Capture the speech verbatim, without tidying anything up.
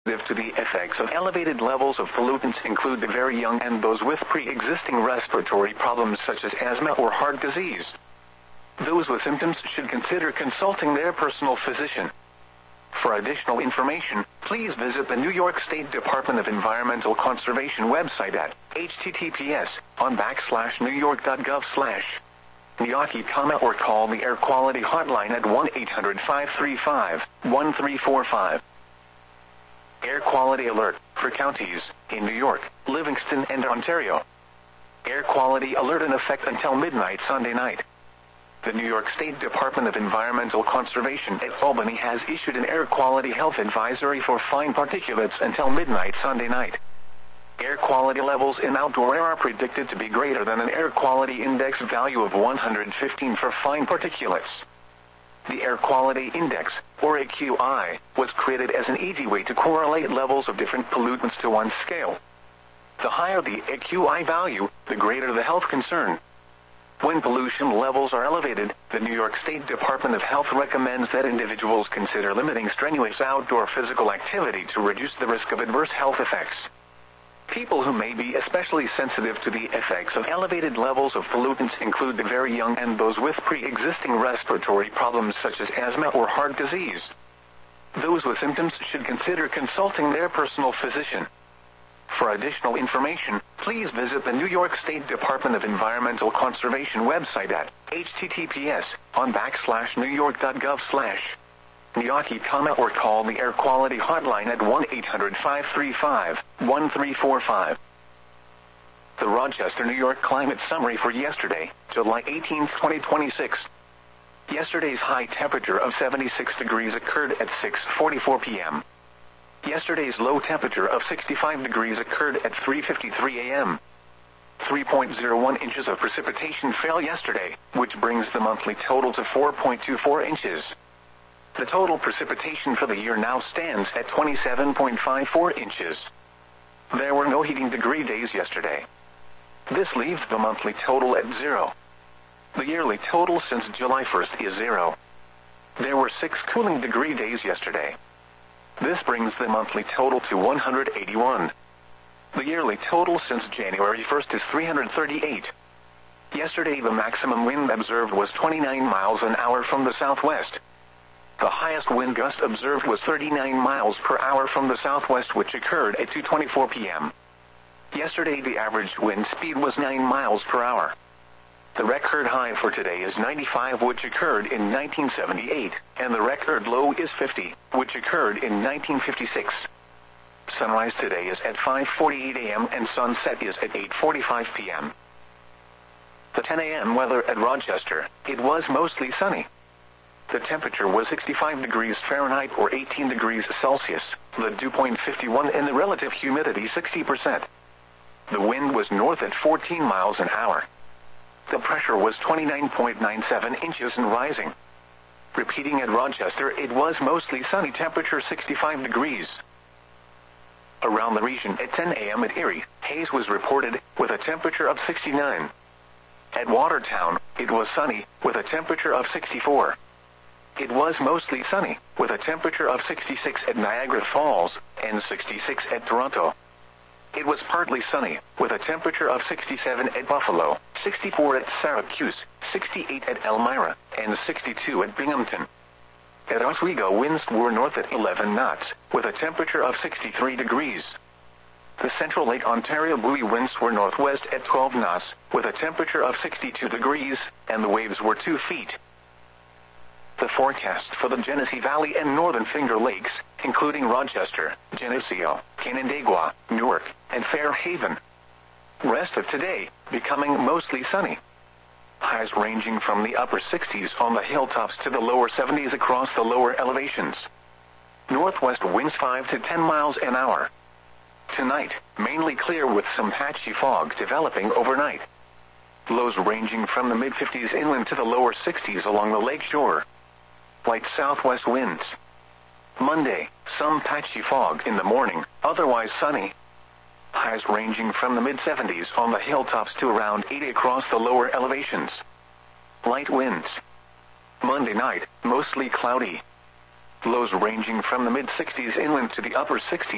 to the effects of elevated levels of pollutants include the very young and those with pre-existing respiratory problems such as asthma or heart disease. Those with symptoms should consider consulting their personal physician. For additional information, please visit the New York State Department of Environmental Conservation website at h t t p s on backslash new york dot gov slash Niyaki, or call the Air Quality Hotline at one eight hundred five three five one three four five. Air Quality Alert for counties in New York, Livingston, and Ontario. Air Quality Alert in effect until midnight Sunday night. The New York State Department of Environmental Conservation at Albany has issued an air quality health advisory for fine particulates until midnight Sunday night. Air quality levels in outdoor air are predicted to be greater than an air quality index value of one hundred fifteen for fine particulates. The Air Quality Index, or A Q I, was created as an easy way to correlate levels of different pollutants to one scale. The higher the A Q I value, the greater the health concern. When pollution levels are elevated, the New York State Department of Health recommends that individuals consider limiting strenuous outdoor physical activity to reduce the risk of adverse health effects. People who may be especially sensitive to the effects of elevated levels of pollutants include the very young and those with pre-existing respiratory problems such as asthma or heart disease. Those with symptoms should consider consulting their personal physician. For additional information, please visit the New York State Department of Environmental Conservation website at h t t p s on backslash new york dot gov slash Niyaki, or call the Air Quality Hotline at one eight hundred five three five one three four five. The Rochester, New York Climate Summary for yesterday, July eighteenth, twenty twenty-six. Yesterday's high temperature of seventy-six degrees occurred at six forty-four p m Yesterday's low temperature of sixty-five degrees occurred at three fifty-three a m three point zero one inches of precipitation fell yesterday, which brings the monthly total to four point two four inches. The total precipitation for the year now stands at twenty-seven point five four inches. There were no heating degree days yesterday. This leaves the monthly total at zero. The yearly total since July first is zero. There were six cooling degree days yesterday. This brings the monthly total to one hundred eighty-one. The yearly total since January first is three hundred thirty-eight. Yesterday the maximum wind observed was twenty-nine miles an hour from the southwest. The highest wind gust observed was thirty-nine miles per hour from the southwest, which occurred at two twenty-four p m Yesterday the average wind speed was nine miles per hour. The record high for today is ninety-five, which occurred in nineteen seventy-eight, and the record low is fifty, which occurred in nineteen fifty-six. Sunrise today is at five forty-eight a m and sunset is at eight forty-five p m The ten a m weather at Rochester, it was mostly sunny. The temperature was sixty-five degrees Fahrenheit or eighteen degrees Celsius, the dew point fifty-one and the relative humidity sixty percent. The wind was north at fourteen miles an hour. The pressure was twenty-nine point nine seven inches and rising. Repeating at Rochester, it was mostly sunny, temperature sixty-five degrees. Around the region at ten a m at Erie, haze was reported, with a temperature of sixty-nine. At Watertown, it was sunny, with a temperature of sixty-four. It was mostly sunny, with a temperature of sixty-six at Niagara Falls, and sixty-six at Toronto. It was partly sunny, with a temperature of sixty-seven at Buffalo, sixty-four at Syracuse, sixty-eight at Elmira, and sixty-two at Binghamton. At Oswego, winds were north at eleven knots, with a temperature of sixty-three degrees. The Central Lake Ontario buoy winds were northwest at twelve knots, with a temperature of sixty-two degrees, and the waves were two feet. The forecast for the Genesee Valley and Northern Finger Lakes, including Rochester, Geneseo, Canandaigua, Newark, and Fairhaven. Rest of today, becoming mostly sunny. Highs ranging from the upper sixties on the hilltops to the lower seventies across the lower elevations. Northwest winds five to ten miles an hour. Tonight, mainly clear with some patchy fog developing overnight. Lows ranging from the mid-fifties inland to the lower sixties along the lake shore. Light southwest winds. Monday, some patchy fog in the morning, otherwise sunny. Highs ranging from the mid-seventies on the hilltops to around eighty across the lower elevations. Light winds. Monday night, mostly cloudy. Lows ranging from the mid-sixties inland to the upper sixties.